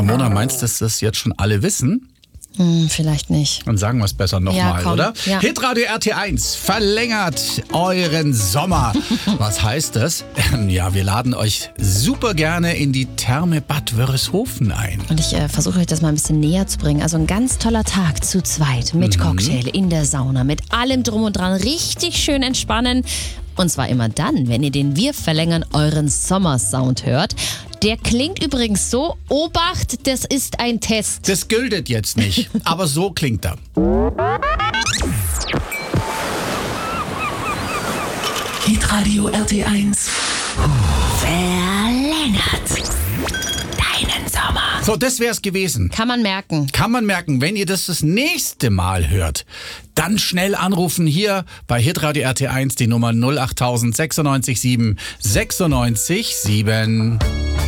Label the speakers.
Speaker 1: Mona, meinst du, dass das jetzt schon alle wissen?
Speaker 2: Vielleicht nicht.
Speaker 1: Dann sagen wir es besser nochmal,
Speaker 2: komm.
Speaker 1: oder?
Speaker 2: Ja.
Speaker 1: Hitradio RT1 verlängert euren Sommer. Was heißt das? Ja, wir laden euch super gerne in die Therme Bad Wörishofen ein.
Speaker 2: Und ich versuche euch das mal ein bisschen näher zu bringen. Also ein ganz toller Tag zu zweit mit Cocktail in der Sauna, mit allem drum und dran. Richtig schön entspannen. Und zwar immer dann, wenn ihr den Wir verlängern euren Sommersound hört. Der klingt übrigens so, Obacht, das ist ein Test.
Speaker 1: Das gilt jetzt nicht, aber so klingt er.
Speaker 3: Hitradio RT1
Speaker 2: Verlängert deinen Sommer.
Speaker 1: So, das wär's gewesen.
Speaker 2: Kann man merken.
Speaker 1: Kann man merken, wenn ihr das nächste Mal hört, dann schnell anrufen hier bei Hitradio RT1 die Nummer 08000 96 7 96 7.